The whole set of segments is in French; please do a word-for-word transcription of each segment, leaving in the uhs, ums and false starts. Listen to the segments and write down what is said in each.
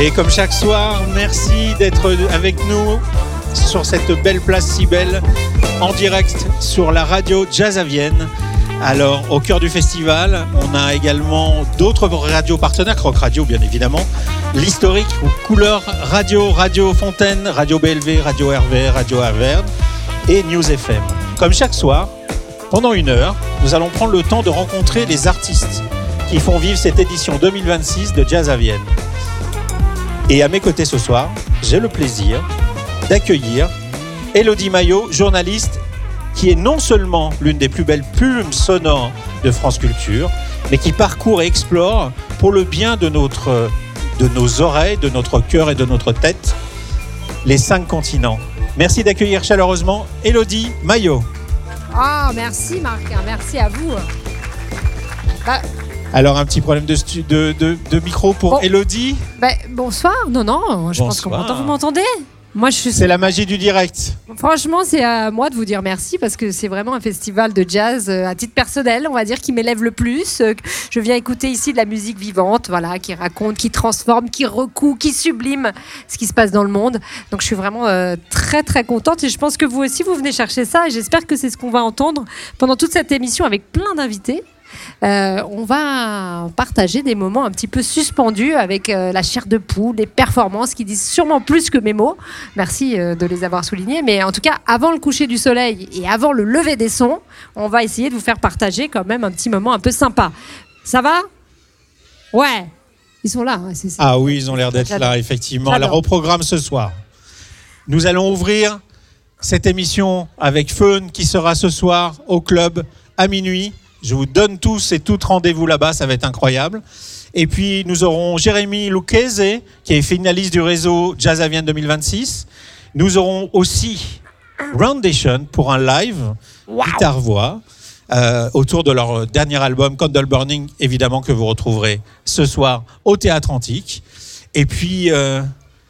Et comme chaque soir, merci d'être avec nous sur cette belle place si belle, en direct sur la radio Jazz à Vienne. Alors, au cœur du festival, on a également d'autres radios partenaires, Rock Radio bien évidemment, l'historique ou Couleur Radio, Radio Fontaine, Radio B L V, Radio R V R, Radio Averne et News F M. Comme chaque soir, pendant une heure, nous allons prendre le temps de rencontrer les artistes qui font vivre cette édition deux mille vingt-six de Jazz à Vienne. Et à mes côtés ce soir, j'ai le plaisir d'accueillir Élodie Maillot, journaliste qui est non seulement l'une des plus belles plumes sonores de France Culture, mais qui parcourt et explore pour le bien de, notre, de nos oreilles, de notre cœur et de notre tête, les cinq continents. Merci d'accueillir chaleureusement Élodie Maillot. Ah, oh, merci Marc, merci à vous. Bah... Alors, un petit problème de, stu- de, de, de micro pour bon. Élodie. Bah, bonsoir, non, non, je bonsoir. pense qu'on m'entend. Vous m'entendez ? Moi, je suis... C'est la magie du direct. Franchement, c'est à moi de vous dire merci parce que c'est vraiment un festival de jazz euh, à titre personnel, on va dire, qui m'élève le plus. Euh, je viens écouter ici de la musique vivante, voilà, qui raconte, qui transforme, qui recoue, qui sublime ce qui se passe dans le monde. Donc, je suis vraiment euh, très, très contente et je pense que vous aussi, vous venez chercher ça et j'espère que c'est ce qu'on va entendre pendant toute cette émission avec plein d'invités. Euh, on va partager des moments un petit peu suspendus avec euh, la chair de poule, les performances qui disent sûrement plus que mes mots. Merci euh, de les avoir soulignés. Mais en tout cas, avant le coucher du soleil et avant le lever des sons, on va essayer de vous faire partager quand même un petit moment un peu sympa. Ça va ? Ouais, ils sont là. C'est, c'est... Ah oui, ils ont l'air d'être J'adore. là, effectivement. J'adore. Alors au programme ce soir, nous allons ouvrir cette émission avec Feun qui sera ce soir au club à minuit. Je vous donne tous et toutes rendez-vous là-bas, ça va être incroyable. Et puis, nous aurons Jérémy Lucchese, qui est finaliste du réseau Jazz à Vienne deux mille vingt-six. Nous aurons aussi Roundation pour un live, wow. guitare-voix, euh, autour de leur dernier album, Candle Burning, évidemment, que vous retrouverez ce soir au Théâtre Antique. Et puis... Euh,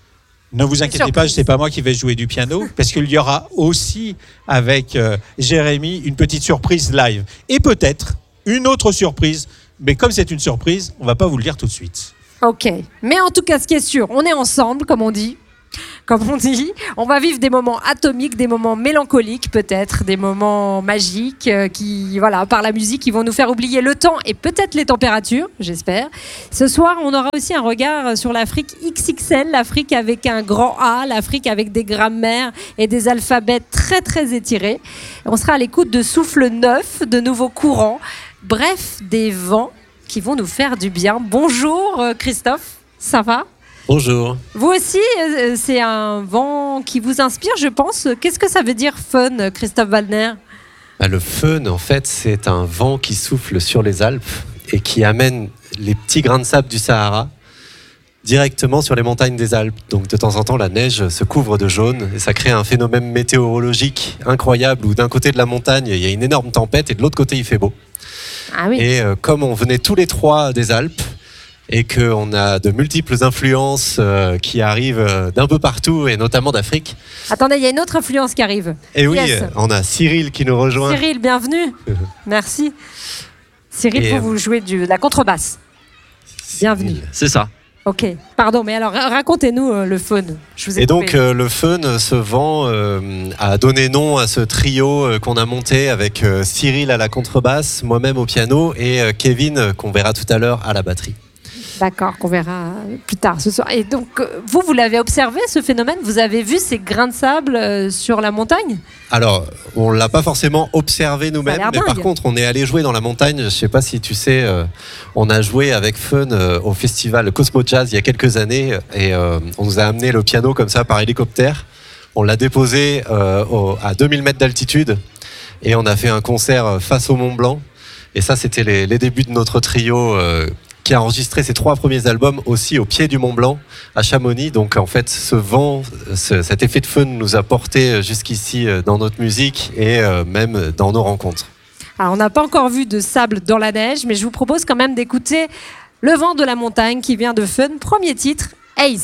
Ne vous inquiétez pas, c'est pas moi qui vais jouer du piano, parce qu'il y aura aussi avec euh, Jérémy une petite surprise live. Et peut-être une autre surprise, mais comme c'est une surprise, on va pas vous le dire tout de suite. Ok, mais en tout cas, ce qui est sûr, on est ensemble, comme on dit. Comme on dit, on va vivre des moments atomiques, des moments mélancoliques peut-être, des moments magiques euh, qui, voilà, par la musique, qui vont nous faire oublier le temps et peut-être les températures, j'espère. Ce soir, on aura aussi un regard sur l'Afrique X X L, l'Afrique avec un grand A, l'Afrique avec des grammaires et des alphabets très très étirés. On sera à l'écoute de souffles neufs, de nouveaux courants, bref, des vents qui vont nous faire du bien. Bonjour Christophe, ça va ? Bonjour. Vous aussi, euh, c'est un vent qui vous inspire, je pense. Qu'est-ce que ça veut dire fun, Christophe Waldner ? Bah, le fun, en fait, c'est un vent qui souffle sur les Alpes et qui amène les petits grains de sable du Sahara directement sur les montagnes des Alpes. Donc de temps en temps, la neige se couvre de jaune et ça crée un phénomène météorologique incroyable où d'un côté de la montagne, il y a une énorme tempête et de l'autre côté, il fait beau. Ah oui. Et euh, comme on venait tous les trois des Alpes, et qu'on a de multiples influences euh, qui arrivent euh, d'un peu partout, et notamment d'Afrique. Attendez, il y a une autre influence qui arrive. Et oui, yes. on a Cyril qui nous rejoint. Cyril, bienvenue. Merci. Cyril, pour euh... vous jouer de la contrebasse. Bienvenue. C'est ça. Ok, pardon, mais alors racontez-nous euh, le fun. Je vous ai et coupé. donc euh, le fun, ce vent euh, a donné nom à ce trio euh, qu'on a monté avec euh, Cyril à la contrebasse, moi-même au piano et euh, Kevin euh, qu'on verra tout à l'heure à la batterie. D'accord, qu'on verra plus tard ce soir. Et donc, vous, vous l'avez observé, ce phénomène ? Vous avez vu ces grains de sable euh, sur la montagne ? Alors, on ne l'a pas forcément observé nous-mêmes, mais dingue. Par contre, on est allé jouer dans la montagne. Je ne sais pas si tu sais, euh, on a joué avec Feun euh, au festival Cosmo Jazz il y a quelques années et euh, on nous a amené le piano comme ça par hélicoptère. On l'a déposé euh, au, à deux mille mètres d'altitude et on a fait un concert face au Mont Blanc. Et ça, c'était les, les débuts de notre trio euh, qui a enregistré ses trois premiers albums aussi au pied du Mont Blanc, à Chamonix. Donc en fait, ce vent, ce, cet effet de fun nous a porté jusqu'ici dans notre musique et euh, même dans nos rencontres. Alors on n'a pas encore vu de sable dans la neige, mais je vous propose quand même d'écouter Le vent de la montagne qui vient de Feun, premier titre, Ace.